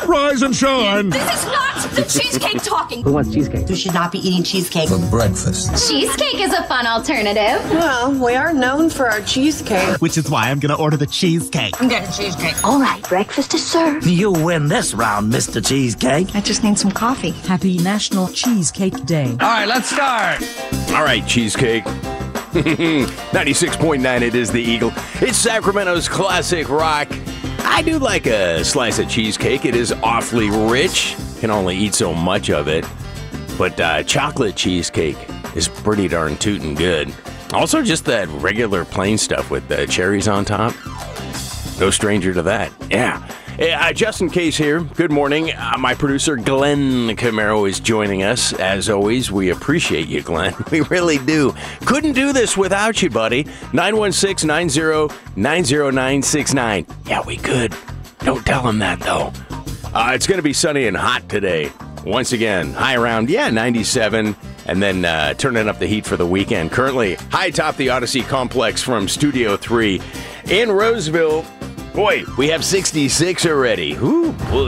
Rise and shine. This is not the cheesecake talking. Who wants cheesecake? You should not be eating cheesecake for breakfast. Cheesecake is a fun alternative. Well, we are known for our cheesecake. Which is why I'm gonna order the cheesecake. I'm getting cheesecake. All right, breakfast is served. You win this round, Mr. Cheesecake. I just need some coffee. Happy National Cheesecake Day. All right, let's start. All right, cheesecake. 96.9, it is the Eagle. It's Sacramento's classic rock. I do like a slice of cheesecake. It is awfully rich. Can only eat so much of it. But chocolate cheesecake is pretty darn tootin' good. Also, just that regular plain stuff with the cherries on top. No stranger to that. Yeah. Justin Case here. Good morning. My producer, Glenn Camaro, is joining us. As always, we appreciate you, Glenn. We really do. Couldn't do this without you, buddy. 916-90-90969. Yeah, we could. Don't tell him that, though. It's going to be sunny and hot today. Once again, high around, 97, and then turning up the heat for the weekend. Currently, high atop the Odyssey Complex from Studio 3 in Roseville. Boy, we have 66 already. Ooh,